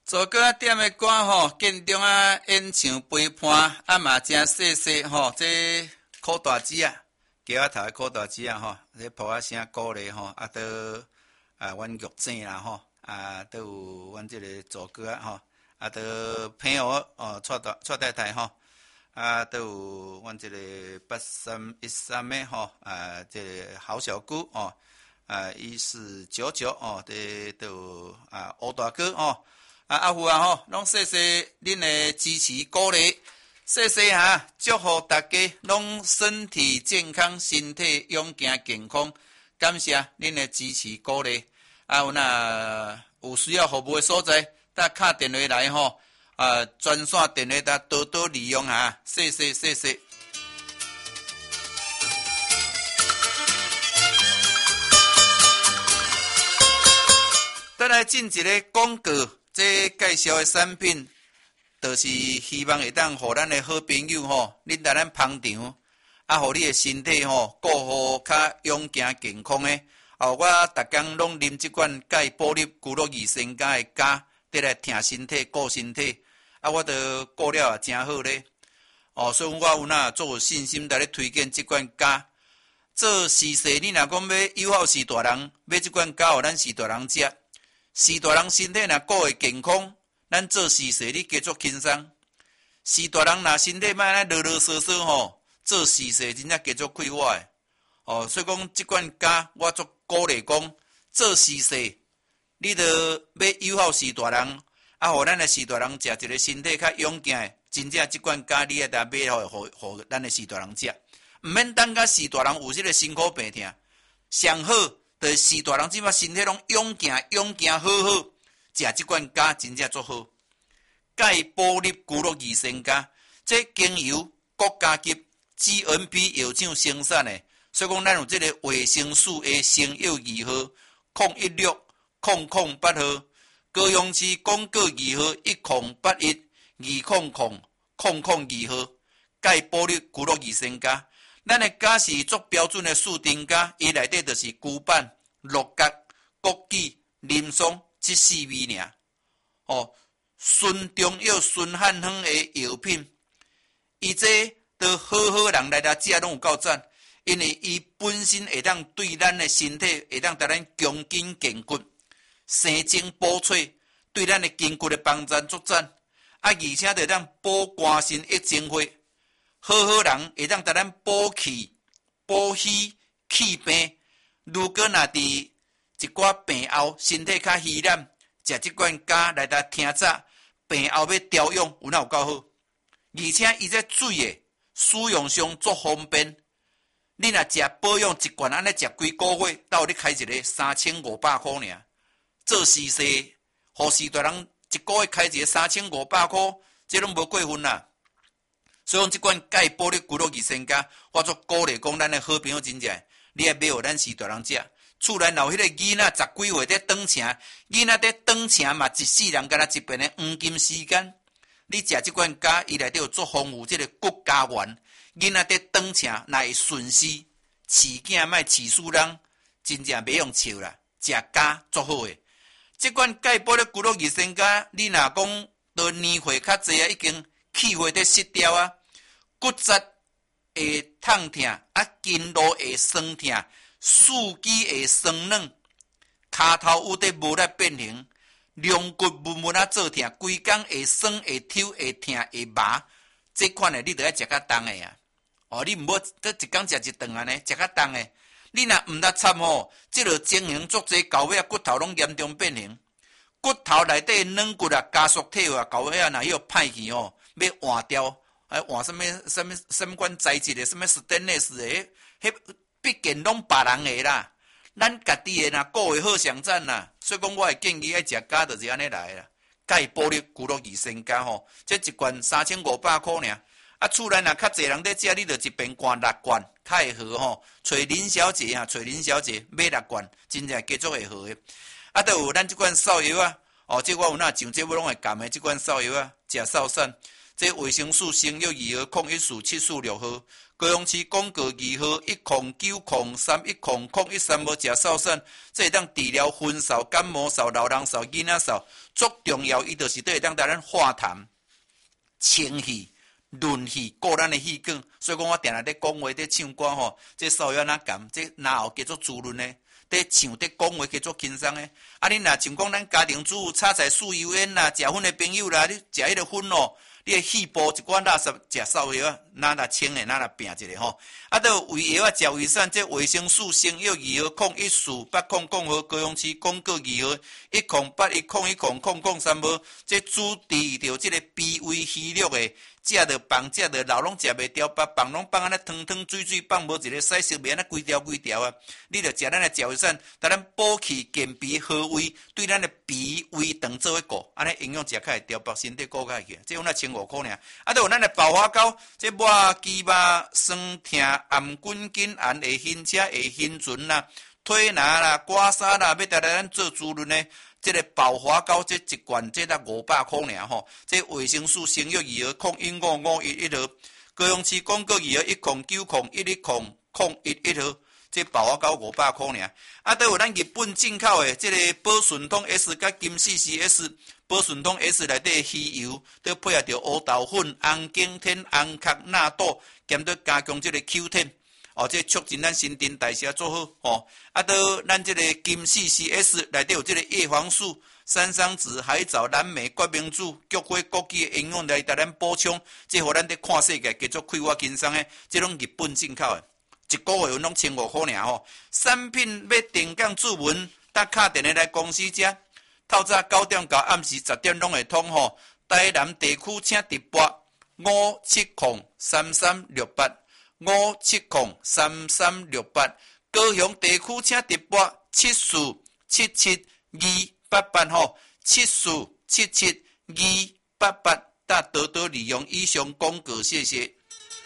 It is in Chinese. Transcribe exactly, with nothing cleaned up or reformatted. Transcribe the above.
做歌点的歌吼，建中啊演唱陪伴，啊嘛真细细吼，这苦大子啊，桥仔头的苦大子啊吼，这抱啊声鼓励吼，啊都啊阮玉井啦吼，啊都有阮这个做歌啊吼，啊都朋友哦蔡大蔡太太吼，啊都有阮这个八三一三的吼，啊这个郝小姑哦，啊一四九九哦，这都有啊欧大哥哦。啊，阿父啊吼，拢谢谢恁的支持鼓励，谢谢哈，祝福大家拢身体健康，身体勇健健康，感谢恁的支持鼓励。啊，有那有需要服务的所在，搭打电话来吼，啊，专线电话搭多多利用哈，谢谢谢谢。再来进一个广告。这介绍的产品，就是希望会当互咱的好朋友吼，恁来咱捧场，啊，互你的身体吼，顾好较勇健健康的。啊，我逐工拢啉即款钙补粒骨碌益生加的胶，得来听身体、顾身体。啊，我都顾了也真好咧。哦，所以我有哪做有信心来咧推荐即款胶。做时势，你若讲要友好时大人，买即款胶，互咱时大人食。时大人身体若顾会健康，咱做事势你加足轻松。时大人若身体莫安尼啰啰嗦嗦吼，做事势真正加足快活诶。哦，所以讲即款胶我足鼓励讲，做事势你着要友好时大人，啊，互咱诶时大人食一个身体较勇健诶，真正即款胶你爱当买互互互咱诶时大人食，毋免等甲时大人有即个辛苦病痛，上好。就是时大人即摆身体拢勇健勇健好好，食即款胶真正足好。钙补粒骨碌益生胶，这经由国家级 G M P 药厂生产的，所以讲咱有即个维生素 A 生药二号、零一六、零零八号、高雄市广告二号一零八一、二零零、零零二号，钙补粒骨碌益生胶。咱的胶是足标准的树丁胶，伊内底就是骨板、鹿角、枸杞、林松这四味尔。哦，纯中药、纯汉方的药品，伊这都好好人来来食拢有够赞，因为伊本身会当对咱的身体会当带咱强筋健骨、生精补髓，对咱的筋骨的帮助足赞。啊，而且会当补肝肾益精血。好好人会当带咱补气、补虚、气病。如果若伫一寡病后身体较虚懒，食即款胶来搭听早，病后要调养有哪有够好？而且伊这水诶使用上足方便。你若食保养一罐安尼食几个月，到你开一个三千五百块尔。做事势，护士大人一个月开一个三千五百块，这拢无过分啦。所以讲，即款钙补粒骨碌益生胶，我足鼓励讲，咱的好朋友真正，你也买互咱时大人食。厝内若有迄个囡仔十几岁在长城，囡仔在长城嘛，一世人敢若一遍的黄金时间。你食即款胶，伊内底有足丰富即个骨胶原，囡仔在长城若会顺势，饲囝莫饲死人，真正袂用笑啦。食胶足好诶，即款钙补粒骨碌益生胶，你若讲到年岁较济啊，已经气血在失调啊，骨质会痛痛，啊筋络会酸痛，四肢会酸软，骹头有得无力变形，龙骨闷闷啊做痛，规工会酸会抽会痛会麻，这款的你着要食较重的啊。哦，你毋好得一工食一顿安尼，食较重的。你若毋捌惨吼，即落情形足侪到尾骨头拢严重变形，骨头内底软骨啊、加速体啊，到尾啊若要歹去吼。要换掉，哎，换什么什么什么款材质的，什么 stainless 的，迄毕竟拢别人的啦。咱家己的若顾会好上赞啦。所以讲，我会建议爱食胶就是安尼来啦。钙补粒骨碌益生胶吼，这一罐三千五百块尔。啊，厝内若较侪人在食，你着一边灌六罐，较会好吼。找林小姐啊，找林小姐买六罐，真正继续会好的。啊，都有咱即款扫药啊，哦，这我有哪上这我拢会含的即款扫药啊，食扫散。 这卫生署生育二号空一四七四六号，高雄市广告二号一零九零三一零零一三无食扫散，这会当治疗昏扫、感冒扫、老人扫、囡仔扫，最重要伊就是对会当带咱化痰、清气、润气、顾咱的气管。所以讲我定定咧讲话、咧唱歌吼，这手要哪甘，这哪后叫做滋润呢？在唱在讲话叫做轻松诶，啊！你若像讲咱家庭主妇炒菜素油烟啦，食薰的朋友啦，你食迄个薰哦，你的细胞一罐垃圾食扫药啊，哪若清诶，哪若病一个吼。啊，都胃药啊，食胃散，这维生素生药二号空一四八空空号，高雄市广告二号一零八一空一空空空三号，这主治着这个脾胃虚弱诶。食着放，食着老拢食袂掉，把放拢放安尼汤汤水水，放无一个细色面安尼规条规条啊！你着食咱的食胃散，带咱补气健脾和胃，对咱的脾胃肠做伙顾，安尼营养食较会调，把身体顾较起。这有那千五块尔，啊，都有咱的爆花膏，这抹鸡肉酸痛暗滚筋炎会晕车会晕船啦，腿拿啦、刮痧啦，要带来咱做滋润呢。这个爆花膏这一罐这才五百块尔吼，这维生素生育二号空一五五一一号，高雄市广告二号一零九零一一零空一一号，这爆花膏五百块尔。啊，都有咱日本进口的这个保顺通 S 甲金 C C S， 保顺通 S 内底鱼油，都配合着乌豆粉、红景天、红壳纳豆，兼着加强这个 Q 十。哦，这促进咱新陈代谢做好哦。啊，到咱这个金 C C S 内底有这个叶黄素、山桑子、海藻、蓝莓、决明子、菊花、枸杞的营养来带咱补充，这互咱伫看世界叫做开发轻松的，这种日本进口的，一个月拢千五块尔吼。产品要定岗注文，搭卡电话来公司遮，透早九点到暗时十点拢会通吼。台南地区请直拨五七零三三六八。五七零三三六八，高雄地区请直拨七四七七二八八吼，七四七七二八八，搭多多利用以上广告，谢谢。